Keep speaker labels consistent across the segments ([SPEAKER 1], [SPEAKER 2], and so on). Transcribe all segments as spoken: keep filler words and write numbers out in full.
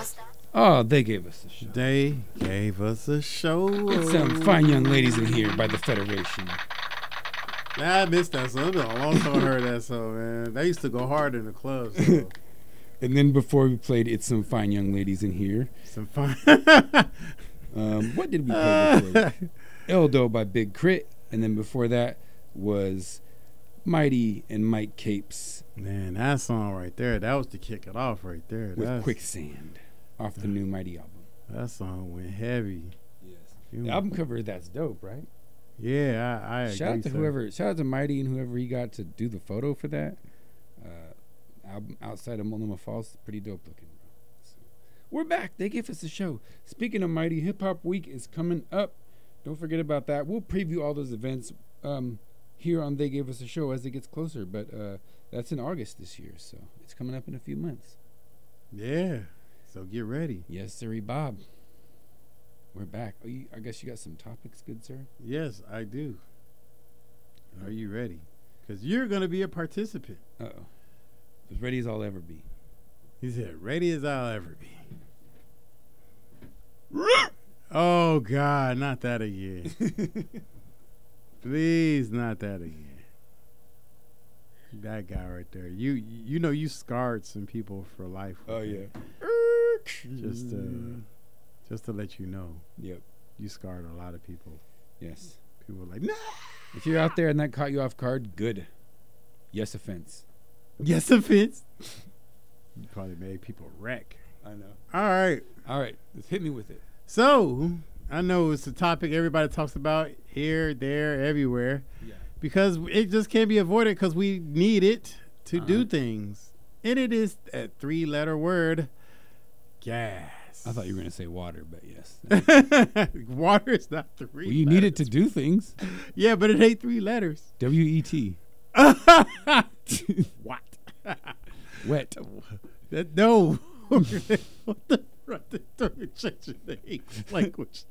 [SPEAKER 1] Oh, they gave us a show.
[SPEAKER 2] They gave us a show.
[SPEAKER 1] It's some fine young ladies in here by the Federation.
[SPEAKER 2] I missed that song. It's been a long time I heard that song, man. They used to go hard in the club. So.
[SPEAKER 1] And then before we played It's Some Fine Young Ladies in Here.
[SPEAKER 2] Some fine.
[SPEAKER 1] um, what did we play before? Eldo by Big Crit. And then before that was Mighty and Mike Capes.
[SPEAKER 2] Man, that song right there, that was to kick it off right there.
[SPEAKER 1] With
[SPEAKER 2] That's,
[SPEAKER 1] Quicksand off the new Mighty album.
[SPEAKER 2] That song went heavy.
[SPEAKER 1] Yes.
[SPEAKER 2] You
[SPEAKER 1] The album cover, that's dope, right?
[SPEAKER 2] Yeah, I, I
[SPEAKER 1] Shout
[SPEAKER 2] agree.
[SPEAKER 1] out to
[SPEAKER 2] sir.
[SPEAKER 1] whoever, shout out to Mighty and whoever he got to do the photo for that. Uh, album outside of Multnomah Falls, pretty dope looking. So, we're back. They gave us a show. Speaking of Mighty, Hip Hop Week is coming up. Don't forget about that. We'll preview all those events um, here on They Gave Us a Show as it gets closer. But uh, that's in August this year, so it's coming up in a few months.
[SPEAKER 2] Yeah, so get ready.
[SPEAKER 1] Yes, sirree, Bob. We're back. Oh, you, I guess you got some topics, good sir?
[SPEAKER 2] Yes, I do. Are you ready? Because you're going to be a participant.
[SPEAKER 1] Uh-oh. As ready as I'll ever be.
[SPEAKER 2] He said, ready as I'll ever be. Oh, God, not that again. Please, not that again. That guy right there. You you know you scarred some people for life.
[SPEAKER 1] Oh, yeah.
[SPEAKER 2] Just to, just to let you know.
[SPEAKER 1] Yep.
[SPEAKER 2] You scarred a lot of people.
[SPEAKER 1] Yes.
[SPEAKER 2] People were like, nah.
[SPEAKER 1] If you're out there and that caught you off guard, good. Yes, offense.
[SPEAKER 2] Yes, offense. You probably made people wreck.
[SPEAKER 1] I know.
[SPEAKER 2] All right.
[SPEAKER 1] All right. Let's hit me with it.
[SPEAKER 2] So, I know it's a topic everybody talks about here, there, everywhere.
[SPEAKER 1] Yeah.
[SPEAKER 2] Because it just can't be avoided because we need it to
[SPEAKER 1] Uh-huh.
[SPEAKER 2] do things. And it is a three-letter word, gas.
[SPEAKER 1] I thought you were going to say water, but yes.
[SPEAKER 2] Water is not three
[SPEAKER 1] Well, you
[SPEAKER 2] letters.
[SPEAKER 1] need it to do things.
[SPEAKER 2] Yeah, but it ain't three letters.
[SPEAKER 1] W E T.
[SPEAKER 2] What?
[SPEAKER 1] Wet.
[SPEAKER 2] That, no. What the changing the English language.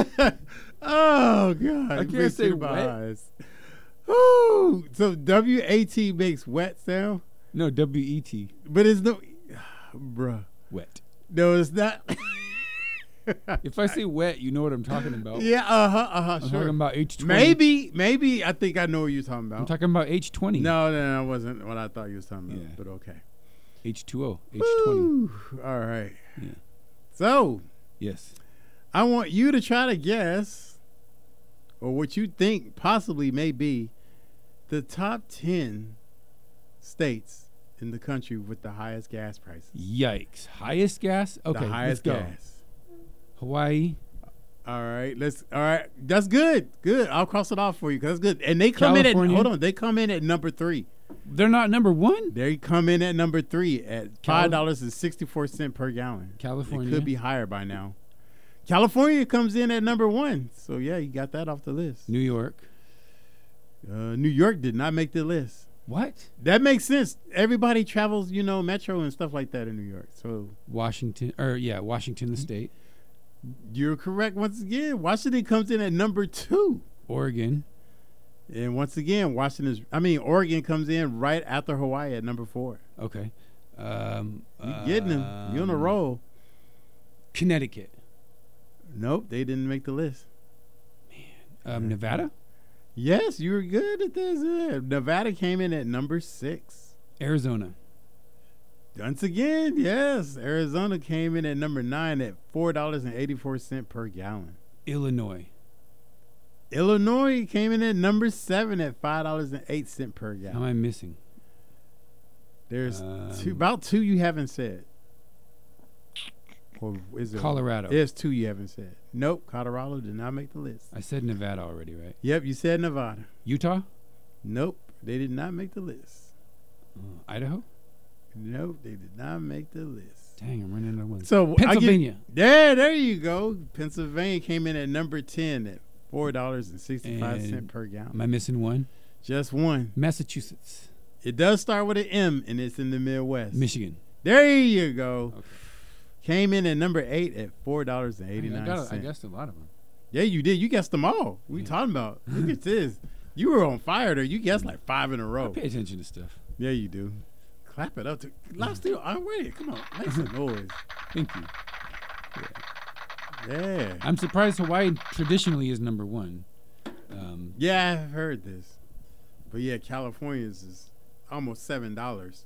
[SPEAKER 2] Oh, God.
[SPEAKER 1] I can't
[SPEAKER 2] Makes
[SPEAKER 1] say
[SPEAKER 2] me my
[SPEAKER 1] wet.
[SPEAKER 2] eyes. Ooh, so W A T makes wet sound,
[SPEAKER 1] No, W E T.
[SPEAKER 2] but it's no, bruh.
[SPEAKER 1] Wet.
[SPEAKER 2] No, it's not.
[SPEAKER 1] If I say wet, you know what I'm talking about.
[SPEAKER 2] Yeah, uh huh, uh huh.
[SPEAKER 1] I'm
[SPEAKER 2] Sure.
[SPEAKER 1] talking about H twenty.
[SPEAKER 2] Maybe, maybe. I think I know what you're talking about.
[SPEAKER 1] I'm talking about H twenty.
[SPEAKER 2] No, no, no, it wasn't what I thought you was talking about.
[SPEAKER 1] Yeah.
[SPEAKER 2] But okay.
[SPEAKER 1] H two O. H twenty.
[SPEAKER 2] Woo. All right.
[SPEAKER 1] Yeah.
[SPEAKER 2] So
[SPEAKER 1] Yes.
[SPEAKER 2] I want you to try to guess, or what you think possibly may be, the top ten states in the country with the highest gas prices.
[SPEAKER 1] Yikes. Highest gas? Okay.
[SPEAKER 2] The highest
[SPEAKER 1] let's go.
[SPEAKER 2] gas.
[SPEAKER 1] Hawaii.
[SPEAKER 2] All right, let's. All right, that's good. Good. I'll cross it off for you because that's good. And they come in
[SPEAKER 1] California.
[SPEAKER 2] at. Hold on, they come in at number three.
[SPEAKER 1] They're not number one?
[SPEAKER 2] They come in at number three at
[SPEAKER 1] Cal-
[SPEAKER 2] five dollars and sixty four cent per gallon.
[SPEAKER 1] California.
[SPEAKER 2] It could be higher by now. California comes in at number one. So yeah, you got that off the list.
[SPEAKER 1] New York.
[SPEAKER 2] Uh, New York did not make the list.
[SPEAKER 1] What?
[SPEAKER 2] That makes sense. Everybody travels, you know, metro and stuff like that in New York. So
[SPEAKER 1] Washington. Or, yeah, Washington, the state.
[SPEAKER 2] you're correct once again. Washington comes in at number two.
[SPEAKER 1] Oregon.
[SPEAKER 2] And once again, Washington's, I mean, Oregon comes in right after Hawaii at number four.
[SPEAKER 1] Okay. Um,
[SPEAKER 2] You getting them. You on a
[SPEAKER 1] um,
[SPEAKER 2] roll.
[SPEAKER 1] Connecticut.
[SPEAKER 2] Nope, they didn't make the list.
[SPEAKER 1] Um, Nevada.
[SPEAKER 2] Yes, you were good at this. Yeah. Nevada came in at number six.
[SPEAKER 1] Arizona.
[SPEAKER 2] Once again, yes. Arizona came in at number nine at four dollars and eighty-four cents per gallon.
[SPEAKER 1] Illinois.
[SPEAKER 2] Illinois came in at number seven at five dollars and eight cents per
[SPEAKER 1] How am
[SPEAKER 2] gallon.
[SPEAKER 1] I missing?
[SPEAKER 2] There's
[SPEAKER 1] Um,
[SPEAKER 2] two, about two you haven't said. Or is there?
[SPEAKER 1] Colorado.
[SPEAKER 2] There's two you haven't said. Nope, Colorado did not make the list.
[SPEAKER 1] I said Nevada already, right?
[SPEAKER 2] Yep, you said Nevada.
[SPEAKER 1] Utah.
[SPEAKER 2] Nope, they did not make the list.
[SPEAKER 1] Uh, Idaho.
[SPEAKER 2] Nope, they did not make the list.
[SPEAKER 1] Dang, I'm running out of ones.
[SPEAKER 2] So
[SPEAKER 1] Pennsylvania.
[SPEAKER 2] I give, there, there you go. Pennsylvania came in at number ten at four dollars and sixty-five cents
[SPEAKER 1] And
[SPEAKER 2] per gallon.
[SPEAKER 1] Am I missing one?
[SPEAKER 2] Just one.
[SPEAKER 1] Massachusetts.
[SPEAKER 2] It does start with an M, and it's in the Midwest.
[SPEAKER 1] Michigan.
[SPEAKER 2] There you go.
[SPEAKER 1] Okay.
[SPEAKER 2] Came in at number eight at four dollars and
[SPEAKER 1] I,
[SPEAKER 2] eighty-nine
[SPEAKER 1] got,
[SPEAKER 2] cents.
[SPEAKER 1] I guessed a lot of them.
[SPEAKER 2] Yeah, you did. You guessed them all. What are you
[SPEAKER 1] Yeah.
[SPEAKER 2] talking about? Look at this. You were on fire there. You guessed like five in a
[SPEAKER 1] I
[SPEAKER 2] row.
[SPEAKER 1] pay attention to stuff.
[SPEAKER 2] Yeah, you do. Clap it up. To, loud still. I'm waiting. Come on. Make some noise.
[SPEAKER 1] Thank you.
[SPEAKER 2] Yeah.
[SPEAKER 1] I'm surprised Hawaii traditionally is number one. Um,
[SPEAKER 2] Yeah, I've heard this. But yeah, California's is almost seven dollars.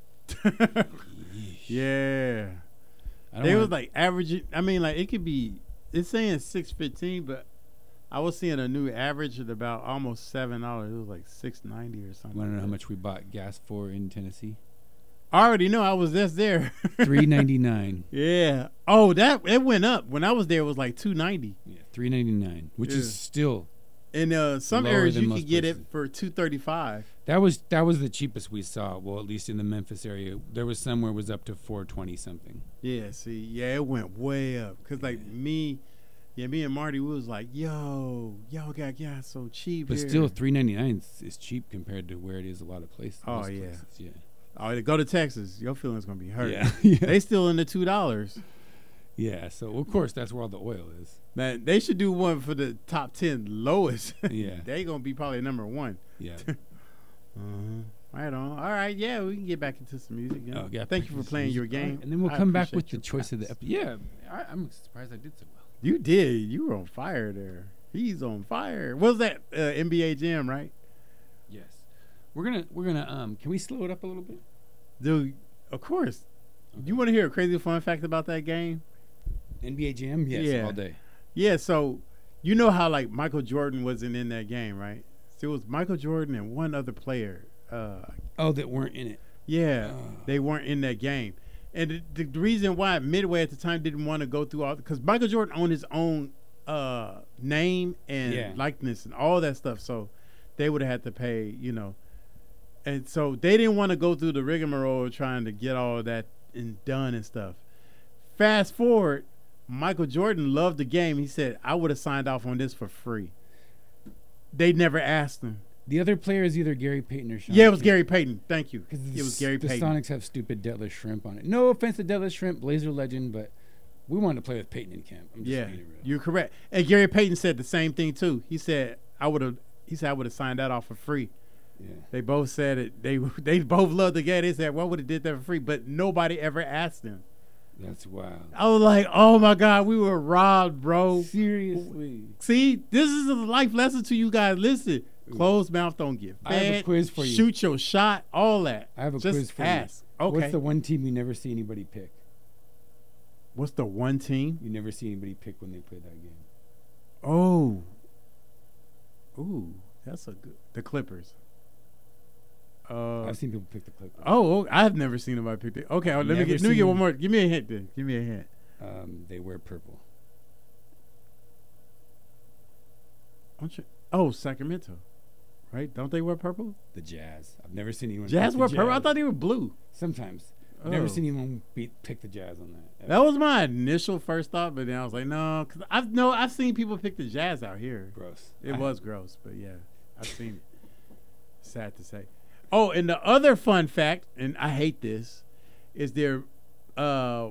[SPEAKER 2] Yeah.
[SPEAKER 1] I don't
[SPEAKER 2] They
[SPEAKER 1] wanna-
[SPEAKER 2] was like averaging. I mean, like it could be. It's saying six fifteen, but I was seeing a new average at about almost seven dollars. It was like six ninety or something.
[SPEAKER 1] Want to know how much we bought gas for in Tennessee?
[SPEAKER 2] I already know. I was just there.
[SPEAKER 1] Three ninety nine.
[SPEAKER 2] Yeah. Oh, that it went up. When I was there, it was like two ninety.
[SPEAKER 1] Yeah, three ninety nine, which
[SPEAKER 2] Yeah.
[SPEAKER 1] is still
[SPEAKER 2] In uh, some
[SPEAKER 1] Lower
[SPEAKER 2] areas,
[SPEAKER 1] than
[SPEAKER 2] you
[SPEAKER 1] most
[SPEAKER 2] could get
[SPEAKER 1] places.
[SPEAKER 2] it for two thirty five.
[SPEAKER 1] that was that was the cheapest we saw. Well, at least in the Memphis area, there was somewhere it was up to four twenty something.
[SPEAKER 2] Yeah. See. Yeah, it went way up. Cause like
[SPEAKER 1] Yeah.
[SPEAKER 2] me, yeah, me and Marty, we was like, yo, y'all got gas so cheap.
[SPEAKER 1] But
[SPEAKER 2] here.
[SPEAKER 1] still, three ninety nine is, is cheap compared to where it is a lot of places.
[SPEAKER 2] Oh,
[SPEAKER 1] most
[SPEAKER 2] yeah.
[SPEAKER 1] places, yeah,
[SPEAKER 2] Oh, to go to Texas, your feelings gonna be hurt.
[SPEAKER 1] yeah, yeah.
[SPEAKER 2] They still in the two dollars.
[SPEAKER 1] Yeah, so of course that's where all the oil is.
[SPEAKER 2] Man, they should do one for the top ten lowest.
[SPEAKER 1] Yeah,
[SPEAKER 2] They gonna be probably number one.
[SPEAKER 1] yeah.
[SPEAKER 2] Uh-huh. Right on. All right, yeah, we can get back into some music. Yeah.
[SPEAKER 1] Oh, yeah.
[SPEAKER 2] Thank you for playing your game.
[SPEAKER 1] And then we'll
[SPEAKER 2] I
[SPEAKER 1] come back
[SPEAKER 2] appreciate
[SPEAKER 1] with the
[SPEAKER 2] your
[SPEAKER 1] choice of the
[SPEAKER 2] practice.
[SPEAKER 1] episode. Yeah, I, I'm surprised I did so well.
[SPEAKER 2] You did. You were on fire there. He's on fire. What was that? Uh, N B A Jam, right?
[SPEAKER 1] Yes, we're gonna we're gonna um. Can we slow it up a little bit?
[SPEAKER 2] Dude, of course.
[SPEAKER 1] Okay.
[SPEAKER 2] You want to hear a crazy fun fact about that game?
[SPEAKER 1] N B A Jam, yes,
[SPEAKER 2] Yeah.
[SPEAKER 1] all day.
[SPEAKER 2] Yeah, so you know how like Michael Jordan wasn't in that game, right? So it was Michael Jordan and one other player. Uh,
[SPEAKER 1] Oh, that weren't in it.
[SPEAKER 2] yeah,
[SPEAKER 1] Oh.
[SPEAKER 2] they weren't in that game. And the, the reason why Midway at the time didn't want to go through all, because Michael Jordan owned his own uh, name and
[SPEAKER 1] Yeah.
[SPEAKER 2] likeness and all that stuff, so they would have had to pay, you know. And so they didn't want to go through the rigmarole trying to get all that and done and stuff. Fast forward, Michael Jordan loved the game. He said, I would have signed off on this for free. They never asked him.
[SPEAKER 1] The other player is either Gary Payton or Sean.
[SPEAKER 2] Yeah, it was
[SPEAKER 1] Kidd.
[SPEAKER 2] Gary Payton. Thank you.
[SPEAKER 1] 'Cause
[SPEAKER 2] It
[SPEAKER 1] the
[SPEAKER 2] was
[SPEAKER 1] S-
[SPEAKER 2] Gary
[SPEAKER 1] the
[SPEAKER 2] Payton.
[SPEAKER 1] Sonics have stupid Detlef Shrimp on it. No offense to Detlef Shrimp, Blazer legend, but we wanted to play with Payton in camp. I'm just
[SPEAKER 2] Yeah,
[SPEAKER 1] being real.
[SPEAKER 2] you're correct. And Gary Payton said the same thing too. He said, I would have. He said I would have signed that off for free.
[SPEAKER 1] Yeah.
[SPEAKER 2] They both said it. They they both loved the game. They said, "Well, would have did that for free?" But nobody ever asked him.
[SPEAKER 1] That's wild.
[SPEAKER 2] I was like, "Oh my God, we were robbed, bro."
[SPEAKER 1] Seriously.
[SPEAKER 2] See, this is a life lesson to you guys. Listen, closed mouth don't get fed.
[SPEAKER 1] I have a quiz for you.
[SPEAKER 2] Shoot your shot, all that.
[SPEAKER 1] I have a
[SPEAKER 2] Just
[SPEAKER 1] quiz for
[SPEAKER 2] ask.
[SPEAKER 1] you.
[SPEAKER 2] Okay.
[SPEAKER 1] What's the one team you never see anybody pick?
[SPEAKER 2] What's the one team?
[SPEAKER 1] You never see anybody pick when they play that game.
[SPEAKER 2] Oh. Ooh, that's a good. The Clippers. Uh,
[SPEAKER 1] I've seen people pick the Clippers.
[SPEAKER 2] oh, oh, I've never seen nobody pick it. Okay, let me
[SPEAKER 1] Never
[SPEAKER 2] get let me get
[SPEAKER 1] seen-
[SPEAKER 2] one more. Give me a hint then. Give me a hint.
[SPEAKER 1] Um, they wear purple.
[SPEAKER 2] Don't you? Oh, Sacramento, right? Don't they wear purple?
[SPEAKER 1] The Jazz. I've never seen anyone.
[SPEAKER 2] Jazz
[SPEAKER 1] pick
[SPEAKER 2] wear
[SPEAKER 1] the
[SPEAKER 2] purple. I
[SPEAKER 1] Jazz.
[SPEAKER 2] thought they were blue.
[SPEAKER 1] Sometimes. I've
[SPEAKER 2] Oh.
[SPEAKER 1] never seen anyone beat pick the Jazz on that.
[SPEAKER 2] That was my initial first thought, but then I was like, no, because I've no, I've seen people pick the Jazz out here.
[SPEAKER 1] Gross.
[SPEAKER 2] It
[SPEAKER 1] I-
[SPEAKER 2] was gross, but yeah, I've seen it. Sad to say. Oh, and the other fun fact, and I hate this, is there, uh,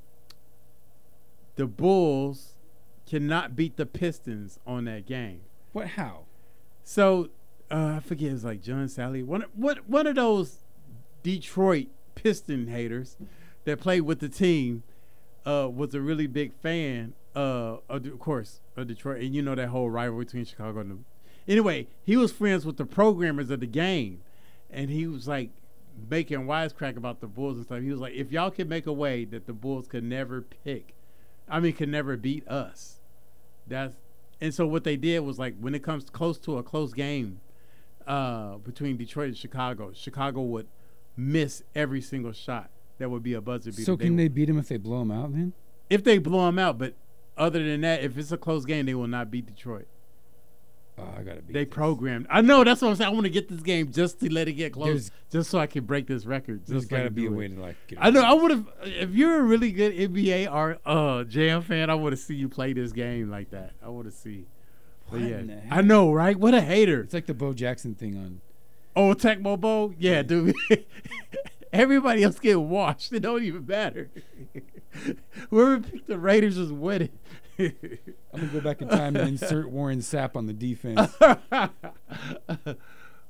[SPEAKER 2] the Bulls cannot beat the Pistons on that game.
[SPEAKER 1] What? How?
[SPEAKER 2] So uh, I forget, it's like John Sally, one what one of those Detroit Piston haters that played with the team uh, was a really big fan, uh, of, of course, of Detroit, and you know that whole rivalry between Chicago and the. Anyway, he was friends with the programmers of the game, and he was like making wisecrack about the Bulls and stuff. He was like, if y'all could make a way that the Bulls could never pick, I mean, could never beat us, that's. And so what they did was like when it comes close to a close game uh, between Detroit and Chicago, Chicago would miss every single shot. That would be a buzzer beater.
[SPEAKER 1] So can they beat them if they blow them out then?
[SPEAKER 2] If they blow them out, but other than that, if it's a close game, they will not beat Detroit.
[SPEAKER 1] Oh, I gotta beat
[SPEAKER 2] They
[SPEAKER 1] this.
[SPEAKER 2] programmed. I know, that's what I'm saying. I want to get this game just to let it get close,
[SPEAKER 1] There's-
[SPEAKER 2] just so I can break this record. Just
[SPEAKER 1] There's
[SPEAKER 2] so I
[SPEAKER 1] gotta
[SPEAKER 2] can
[SPEAKER 1] be a
[SPEAKER 2] do it.
[SPEAKER 1] way to like. Get
[SPEAKER 2] I know. I would have. If you're a really good N B A or uh, Jam fan, I want to see you play this game like that. I want to see. But
[SPEAKER 1] What
[SPEAKER 2] yeah,
[SPEAKER 1] in the
[SPEAKER 2] I
[SPEAKER 1] heck?
[SPEAKER 2] know, right? What a hater.
[SPEAKER 1] It's like the Bo Jackson thing on.
[SPEAKER 2] Oh, Tecmo Bowl? Yeah, dude. Everybody else get washed. It don't even matter. Whoever picked the Raiders was winning.
[SPEAKER 1] I'm gonna go back in time and insert Warren Sapp on the defense.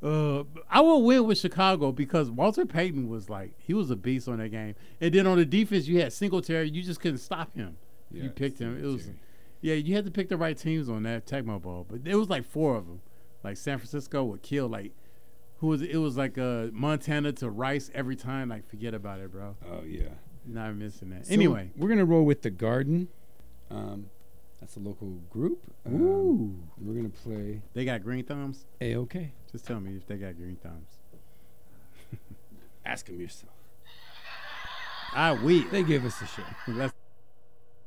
[SPEAKER 2] Uh, I will win with Chicago because Walter Payton was like he was a beast on that game, and then on the defense you had Singletary. You just couldn't stop him.
[SPEAKER 1] Yeah,
[SPEAKER 2] you picked him. It was,
[SPEAKER 1] Singletary.
[SPEAKER 2] yeah, you had to pick the right teams on that Tecmo Bowl, but there was like four of them. Like San Francisco would kill like who was it? It was like uh, Montana to Rice every time. Like forget about it, bro.
[SPEAKER 1] Oh yeah.
[SPEAKER 2] Not missing that.
[SPEAKER 1] So
[SPEAKER 2] Anyway,
[SPEAKER 1] we're gonna roll with the Garden. Um, that's a local group. Um,
[SPEAKER 2] ooh,
[SPEAKER 1] we're gonna play
[SPEAKER 2] they got green thumbs.
[SPEAKER 1] A OK.
[SPEAKER 2] Just tell me if they got green thumbs.
[SPEAKER 1] Ask them yourself.
[SPEAKER 2] I we
[SPEAKER 1] They gave us a show.
[SPEAKER 2] Let's